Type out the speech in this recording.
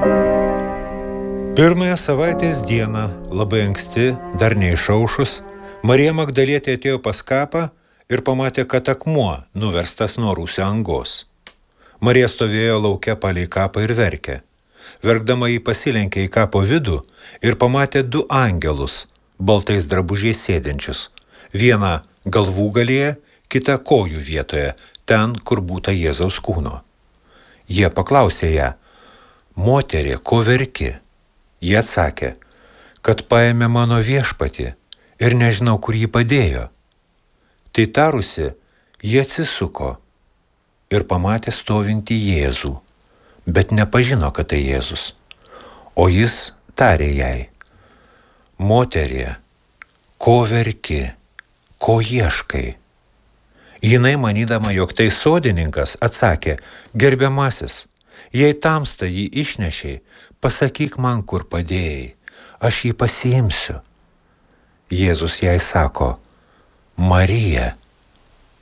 Pirmąją savaitės dieną, labai anksti, dar neišaušus, Marija Magdalietė atėjo pas kapą ir pamatė, kad akmuo nuverstas nuo rūsio angos. Marija stovėjo lauke palei kapą ir verkė. Verkdama jį pasilenkė į kapo vidų ir pamatė 2 angelus, baltais drabužiais sėdinčius. Vieną galvų galyje, kitą kojų vietoje, ten, kur būta Jėzaus kūno. Jie paklausė ją: moterie, ko verki? Jie atsakė, kad paėmė mano viešpatį ir nežinau, kur jį padėjo. Tai tarusi, jie atsisuko ir pamatė stovintį Jėzų, bet nepažino, kad tai Jėzus. O jis tarė jai: moterie, ko verki, ko ieškai? Jinai, manydama, jog tai sodininkas, atsakė: gerbiamasis, jei tamsta jį išnešiai, pasakyk man, kur padėjai, aš jį pasiimsiu. Jėzus jai sako: Marija.